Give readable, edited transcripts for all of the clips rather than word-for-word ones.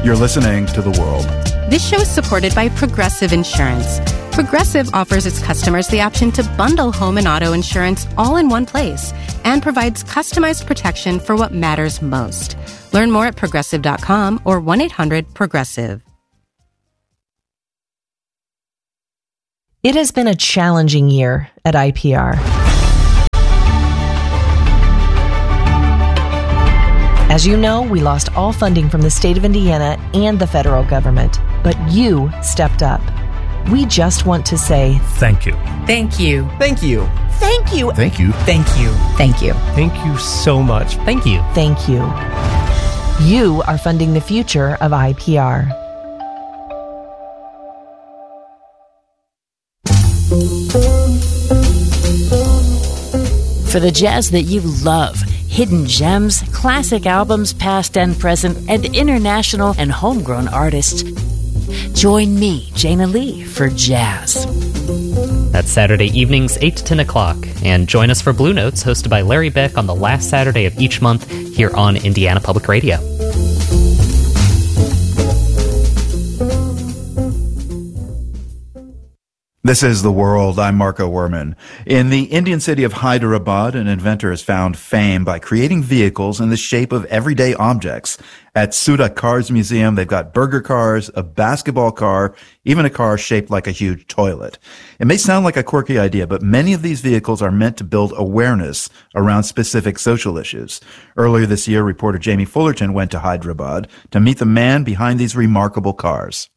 You're listening to The World. This show is supported by Progressive Insurance. Progressive offers its customers the option to bundle home and auto insurance all in one place and provides customized protection for what matters most. Learn more at Progressive.com or 1-800-PROGRESSIVE. It has been a challenging year at IPR. As you know, we lost all funding from the state of Indiana and the federal government, but you stepped up. We just want to say thank you. Thank you. Thank you. Thank you. Thank you. Thank you. Thank you. Thank you so much. Thank you. Thank you. You are funding the future of IPR. For the jazz that you love, hidden gems, classic albums past and present, and international and homegrown artists, join me, Jana Lee, for Jazz. That's Saturday evenings, 8 to 10 o'clock. And join us for Blue Notes, hosted by Larry Beck on the last Saturday of each month here on Indiana Public Radio. This is The World. I'm Marco Werman. In the Indian city of Hyderabad, an inventor has found fame by creating vehicles in the shape of everyday objects. At Sudha Cars Museum, they've got burger cars, a basketball car, even a car shaped like a huge toilet. It may sound like a quirky idea, but many of these vehicles are meant to build awareness around specific social issues. Earlier this year, reporter Jamie Fullerton went to Hyderabad to meet the man behind these remarkable cars.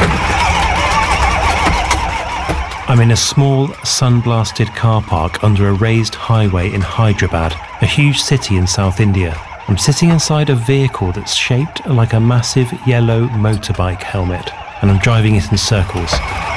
I'm in a small, sun-blasted car park under a raised highway in Hyderabad, a huge city in South India. I'm sitting inside a vehicle that's shaped like a massive yellow motorbike helmet, and I'm driving it in circles.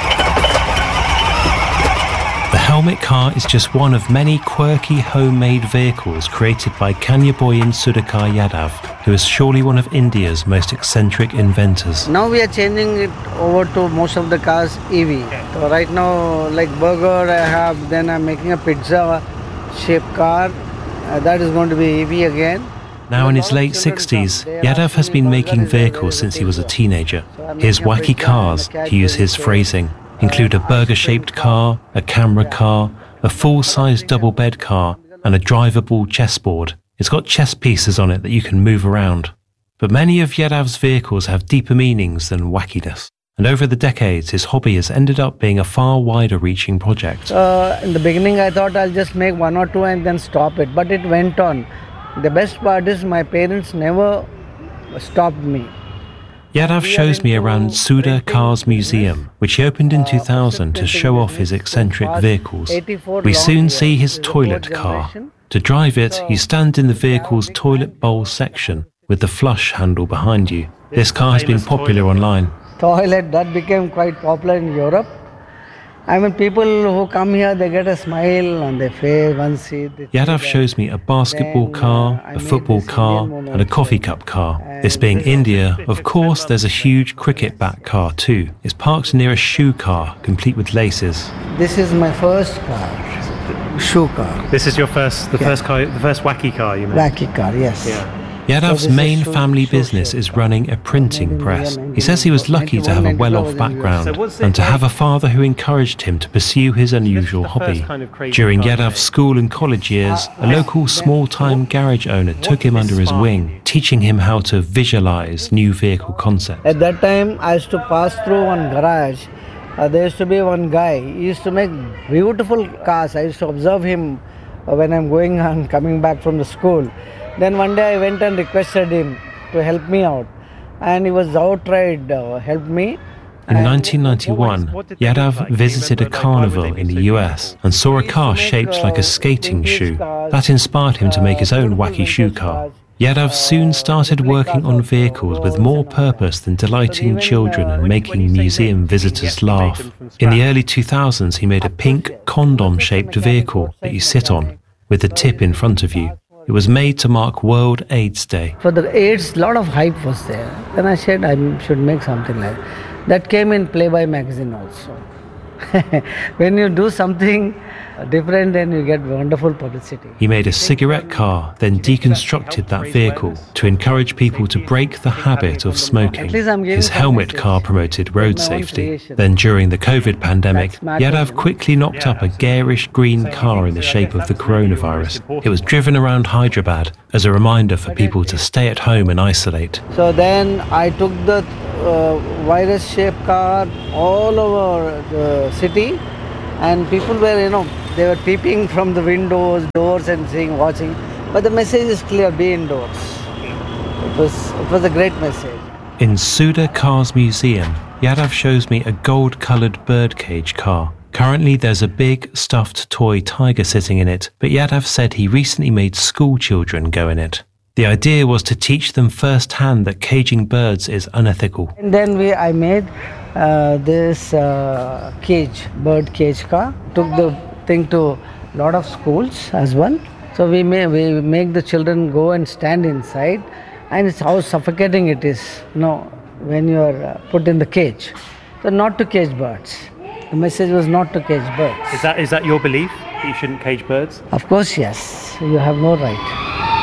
The helmet car is just one of many quirky homemade vehicles created by Kanyaboyan Sudhakar Yadav, who is surely one of India's most eccentric inventors. Now we are changing it over to most of the cars EV. So right now, like burger I have, then I'm making a pizza shaped car. That is going to be EV again. Now in his late 60s, Yadav has been making vehicles since he was a teenager. His wacky cars, to use his phrasing, include a burger-shaped car, a camera car, a full-size double-bed car, and a drivable chessboard. It's got chess pieces on it that you can move around. But many of Yadav's vehicles have deeper meanings than wackiness. And over the decades, his hobby has ended up being a far wider-reaching project. In the beginning, I thought I'll just make one or two and then stop it. But it went on. The best part is my parents never stopped me. Yadav shows me around Sudha Cars Museum, which he opened in 2000 to show off his eccentric vehicles. We soon see his toilet car. To drive it, you stand in the vehicle's toilet bowl section with the flush handle behind you. This car has been popular online. Toilet, that became quite popular in Europe. I mean, people who come here, they get a smile on their face, one seat. Yadav shows me a basketball car, a football car, and a coffee cup car. This being India, of course, there's a huge cricket bat car too. It's parked near a shoe car, complete with laces. This is my first car, shoe car. This is your first car, the first wacky car you made? Wacky car, yes. Yeah. Yadav's main family business is running a printing press. He says he was lucky to have a well-off background and to have a father who encouraged him to pursue his unusual hobby. During Yadav's school and college years, a local small-time garage owner took him under his wing, teaching him how to visualize new vehicle concepts. At that time, I used to pass through one garage. There used to be one guy. He used to make beautiful cars. I used to observe him when I'm going and coming back from the school. Then one day I went and requested him to help me out, and he was outright helped me. In 1991, Yadav visited a carnival in the US and saw a car shaped like a skating shoe. That inspired him to make his own wacky shoe car. Yadav soon started working on vehicles with more purpose than delighting children and making museum visitors laugh. In the early 2000s, he made a pink condom-shaped vehicle that you sit on, with the tip in front of you. It was made to mark World AIDS Day. For the AIDS, a lot of hype was there. Then I said I should make something like that. That came in Playboy magazine also. When you do something different, then you get wonderful publicity. He made a cigarette car, then deconstructed that vehicle to encourage people to break the habit of smoking. His helmet car promoted road safety. Then during the COVID pandemic, Yadav quickly knocked up a garish green car in the shape of the coronavirus. It was driven around Hyderabad as a reminder for people to stay at home and isolate. So then I took the virus-shaped car all over the city, and people were, they were peeping from the windows, doors and watching. But the message is clear, be indoors. It was a great message. In Suda Cars Museum, Yadav shows me a gold-coloured birdcage car. Currently there's a big stuffed toy tiger sitting in it, but Yadav said he recently made school children go in it. The idea was to teach them firsthand that caging birds is unethical. And then I made this bird cage car. Took the thing to a lot of schools as well. So we make the children go and stand inside, and it's how suffocating it is, when you are put in the cage. So not to cage birds. The message was not to cage birds. Is that your belief, that you shouldn't cage birds? Of course, yes. You have no right.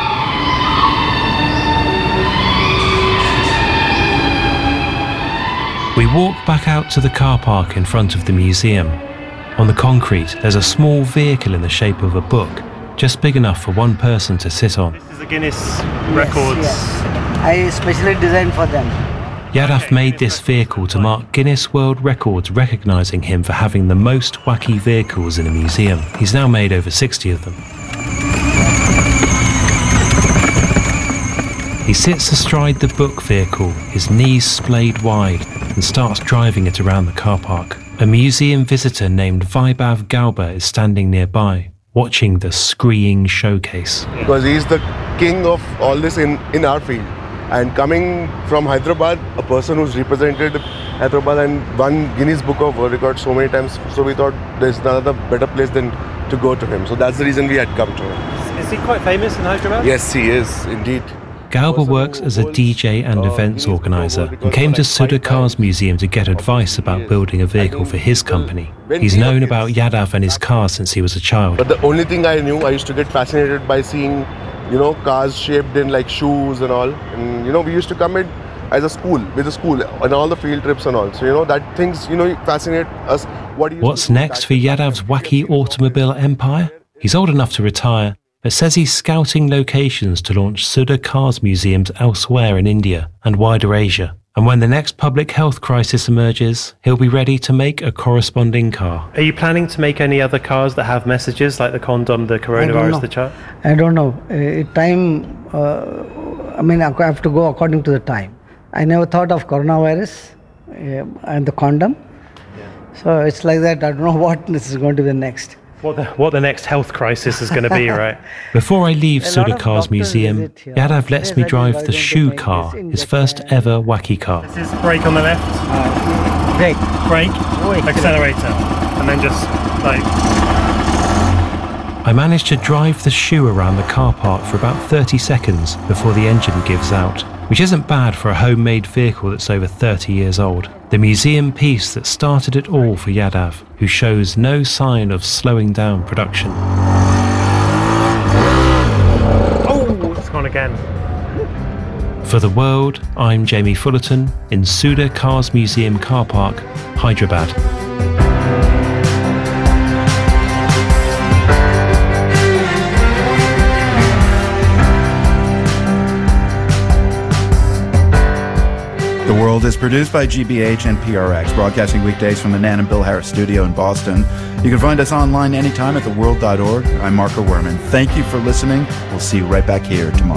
We walk back out to the car park in front of the museum. On the concrete, there's a small vehicle in the shape of a book, just big enough for one person to sit on. This is the Guinness Records. Yes. I specially designed for them. Yadav made this vehicle to mark Guinness World Records recognising him for having the most wacky vehicles in a museum. He's now made over 60 of them. He sits astride the book vehicle, his knees splayed wide, and starts driving it around the car park. A museum visitor named Vaibhav Gauba is standing nearby, watching the screeing showcase. Because he's the king of all this in our field. And coming from Hyderabad, a person who's represented Hyderabad and won Guinness Book of World Records so many times, so we thought there's another better place than to go to him. So that's the reason we had come to him. Is he quite famous in Hyderabad? Yes, he is, indeed. Gauba works as a DJ and events organiser and came to Suda Cars Museum to get advice about building a vehicle for his company. He's known about Yadav and his car since he was a child. But the only thing I knew, I used to get fascinated by seeing, cars shaped in like shoes and all. And, we used to come in as a school, with a school, on all the field trips and all. So, that things, fascinate us. What's next for Yadav's wacky automobile empire? He's old enough to retire, but says he's scouting locations to launch Suda Cars museums elsewhere in India and wider Asia. And when the next public health crisis emerges, he'll be ready to make a corresponding car. Are you planning to make any other cars that have messages like the condom, the coronavirus, the chart? I don't know. I have to go according to the time. I never thought of coronavirus and the condom. Yeah. So it's like that. I don't know what this is going to be next. What the next health crisis is going to be, right? Before I leave Suda Cars Museum, Yadav lets me drive the shoe car, his first ever wacky car. This is brake on the left. Brake, accelerator, and then just like... I managed to drive the shoe around the car park for about 30 seconds before the engine gives out, which isn't bad for a homemade vehicle that's over 30 years old. The museum piece that started it all for Yadav, who shows no sign of slowing down production. Oh, it's gone again. For The World, I'm Jamie Fullerton in Suda Cars Museum car park, Hyderabad. The World is produced by GBH and PRX, broadcasting weekdays from the Nan and Bill Harris studio in Boston. You can find us online anytime at theworld.org. I'm Marco Werman. Thank you for listening. We'll see you right back here tomorrow.